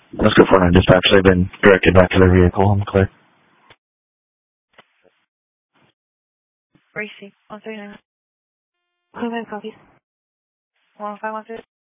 Let's go for dispatch. They've been directed back to their vehicle. I'm clear. Racy, 139. 105 copies. 105, 150.